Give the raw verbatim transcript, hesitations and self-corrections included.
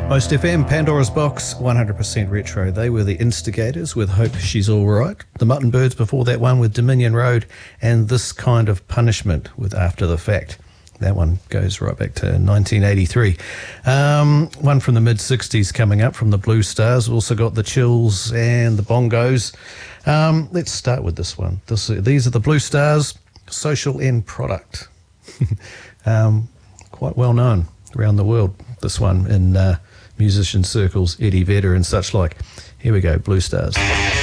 Most F M, Pandora's Box, one hundred percent retro. They were the instigators with Hope She's All Right. The Mutton Birds before that one with Dominion Road, and This Kind of Punishment with After the Fact. That one goes right back to nineteen eighty-three. Um, one from the mid-sixties coming up from the Blue Stars. We've also got the Chills and the Bongos. Um, let's start with this one. This, these are the Blue Stars, Social End Product. um, quite well known around the world, this one in uh, musician circles, Eddie Vedder and such like. Here we go, Blue Stars.